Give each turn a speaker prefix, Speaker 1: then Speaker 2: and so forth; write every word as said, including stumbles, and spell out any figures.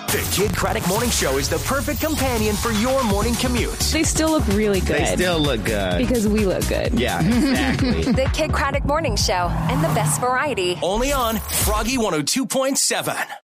Speaker 1: The Kid Craddock Morning Show is the perfect companion for your morning commute.
Speaker 2: They still look really good.
Speaker 3: They still look good.
Speaker 2: Because we look good.
Speaker 3: Yeah, exactly.
Speaker 4: The Kid Craddock Morning Show and the best variety.
Speaker 1: Only on Froggy one oh two point seven.